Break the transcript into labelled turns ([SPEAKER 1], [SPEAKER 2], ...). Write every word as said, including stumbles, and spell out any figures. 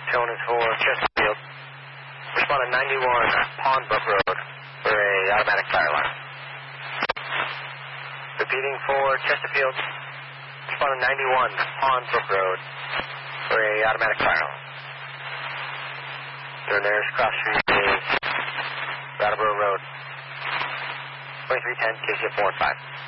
[SPEAKER 1] Tone is for Chesterfield. Respond to ninety-one Pondbrook Road for a automatic fire alarm. Repeating for Chesterfield. Respond to ninety-one Pondbrook Road for a automatic fire alarm. Your nearest cross street is Brattleboro Road. twenty-three ten, K C F four one five.